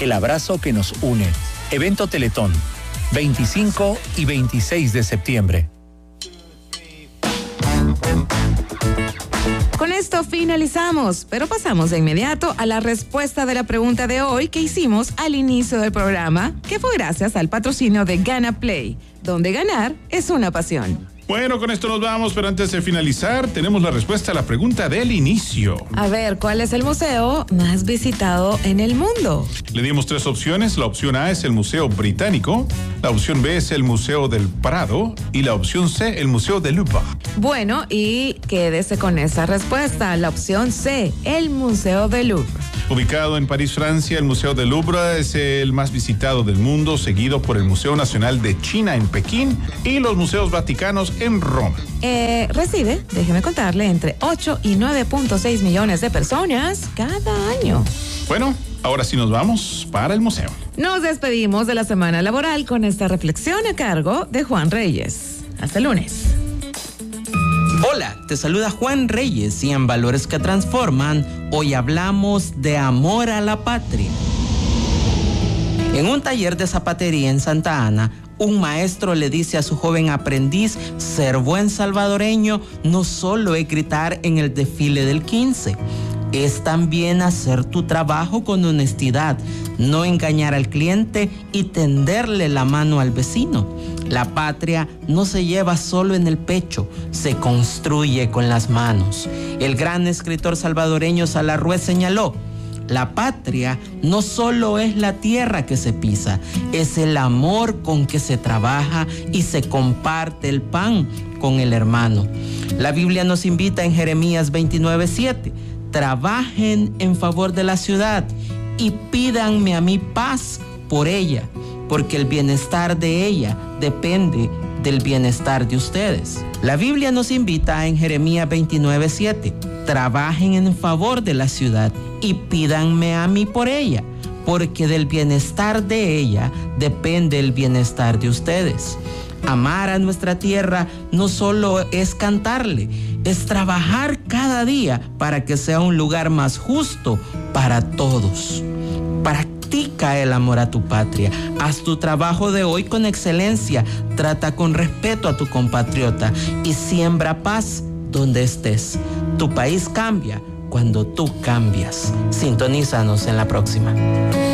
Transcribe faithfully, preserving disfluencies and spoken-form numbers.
el abrazo que nos une. Evento Teletón, veinticinco y veintiséis de septiembre. Con esto finalizamos, pero pasamos de inmediato a la respuesta de la pregunta de hoy que hicimos al inicio del programa, que fue gracias al patrocinio de Gana Play, donde ganar es una pasión. Bueno, con esto nos vamos, pero antes de finalizar, tenemos la respuesta a la pregunta del inicio. A ver, ¿cuál es el museo más visitado en el mundo? Le dimos tres opciones. La opción A es el Museo Británico, la opción B es el Museo del Prado y la opción C, el Museo del Louvre. Bueno, y quédese con esa respuesta, la opción C, el Museo del Louvre. Ubicado en París, Francia, el Museo del Louvre es el más visitado del mundo, seguido por el Museo Nacional de China en Pekín y los museos vaticanos en Roma. Eh, recibe, déjeme contarle, entre ocho y nueve punto seis millones de personas cada año. Bueno, ahora sí nos vamos para el museo. Nos despedimos de la semana laboral con esta reflexión a cargo de Juan Reyes. Hasta el lunes. Hola, te saluda Juan Reyes y en Valores que Transforman, hoy hablamos de amor a la patria. En un taller de zapatería en Santa Ana, un maestro le dice a su joven aprendiz: ser buen salvadoreño no solo es gritar en el desfile del quince, es también hacer tu trabajo con honestidad, no engañar al cliente y tenderle la mano al vecino. La patria no se lleva solo en el pecho, se construye con las manos. El gran escritor salvadoreño Salarrué señaló: la patria no solo es la tierra que se pisa, es el amor con que se trabaja y se comparte el pan con el hermano. La Biblia nos invita en Jeremías veintinueve siete: trabajen en favor de la ciudad y pídanme a mí paz por ella, porque el bienestar de ella depende del bienestar de ustedes. La Biblia nos invita en Jeremías veintinueve siete: trabajen en favor de la ciudad y pídanme a mí por ella, porque del bienestar de ella depende el bienestar de ustedes. Amar a nuestra tierra no solo es cantarle, es trabajar cada día para que sea un lugar más justo para todos. Practica el amor a tu patria. Haz tu trabajo de hoy con excelencia. Trata con respeto a tu compatriota y siembra paz donde estés. Tu país cambia cuando tú cambias. Sintonízanos en la próxima.